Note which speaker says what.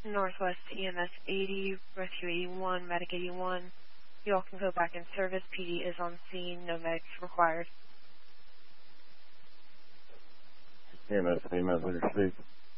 Speaker 1: Northwest EMS 80, Rescue 81, Medic 81. You all can go back in service. PD is on scene. No medics required.
Speaker 2: EMS, EMS, under speak.